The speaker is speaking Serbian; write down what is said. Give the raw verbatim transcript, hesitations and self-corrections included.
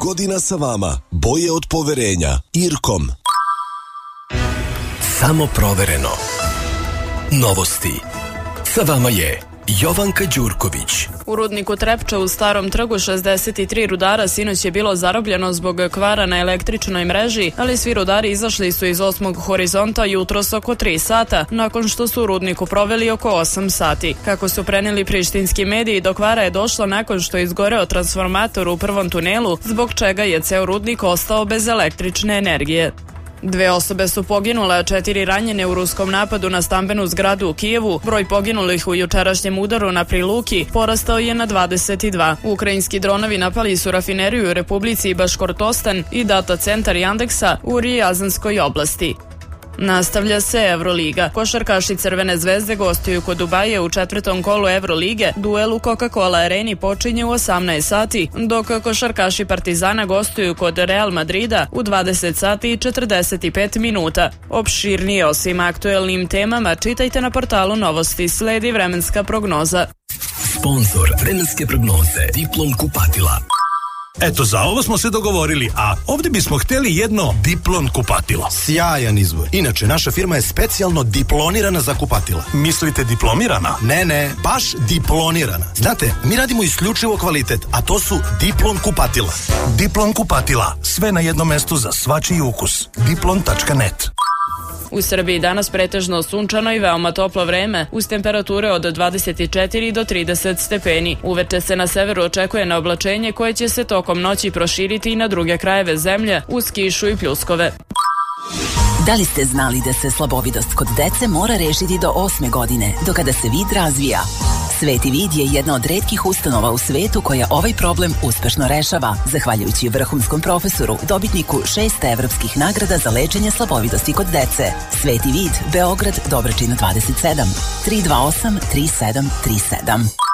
godina sa vama. Boje od poverenja. Irkom. Samo provereno. Novosti. Sa vama je Jovanka Đurković. U rudniku Trepča u Starom trgu šezdeset tri rudara sinoć je bilo zarobljeno zbog kvara na električnoj mreži, ali svi rudari izašli su iz osmog horizonta jutros oko tri sata, nakon što su u rudniku proveli oko osam sati. Kako su preneli prištinski mediji, do kvara je došlo nakon što je izgoreo transformator u prvom tunelu, zbog čega je ceo rudnik ostao bez električne energije. Dve osobe su poginule, a četiri ranjene u ruskom napadu na stambenu zgradu u Kijevu. Broj poginulih u jučerašnjem udaru na Priluki porastao je na dvadeset dva. Ukrajinski dronovi napali su rafineriju u Republici Baškortostan i data centar Jandeksa u Rijazanskoj oblasti. Nastavlja se Evroliga. Košarkaši Crvene zvezde gostuju kod Dubaje u četvrtom kolu Evrolige. Duel u Coca-Cola areni počinje u osamnaest sati, dok košarkaši Partizana gostuju kod Real Madrida u dvadeset sati i četrdeset pet minuta. Opširnije o svim aktuelnim temama čitajte na portalu Novosti. Sledi vremenska prognoza. Sponzor vremenske prognoze Diplom kupatila. Eto, za ovo smo se dogovorili, a ovdje bismo htjeli jedno Diplon kupatilo. Sjajan izbor. Inače, naša firma je specijalno diplonirana za kupatila. Mislite diplomirana? Ne, ne, baš diplonirana. Znate, mi radimo isključivo kvalitet, a to su Diplon kupatila. Diplon kupatila. Sve na jednom mestu za svačiji ukus. diplon tačka net. U Srbiji danas pretežno sunčano i veoma toplo vreme, uz temperature od dvadeset četiri do trideset stepeni. Uveče se na severu očekuje na oblačenje koje će se tokom noći proširiti i na druge krajeve zemlje, uz kišu i pljuskove. Da li ste znali da se slabovidost kod dece mora rešiti do osme godine, do kada se vid razvija? Sveti vid je jedna od retkih ustanova u svetu koja ovaj problem uspešno rešava, zahvaljujući vrhunskom profesoru, dobitniku šest evropskih nagrada za lečenje slabovidosti kod dece. Sveti vid, Beograd, Dobračina dvadeset sedam, tri dva osam tri sedam tri sedam.